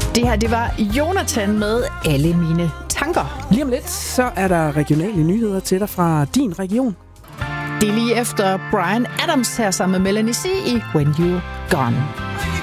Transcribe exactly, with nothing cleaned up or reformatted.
Det her, det var Jonathan med Alle mine tanker. Lige om lidt, så er der regionale nyheder til dig fra din region. Det er lige efter Bryan Adams her sammen med Melanie C. i When You're Gone.